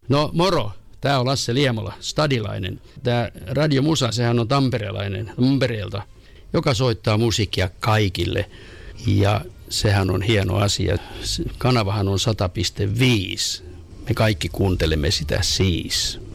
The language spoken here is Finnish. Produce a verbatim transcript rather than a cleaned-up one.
No moro, tää on Lasse Liemola, stadilainen. Tää Radio Musa, sehän on tamperelainen, Tampereelta, joka soittaa musiikkia kaikille. Ja sehän on hieno asia. Kanavahan on sata pilkku viisi. Me kaikki kuuntelemme sitä siis.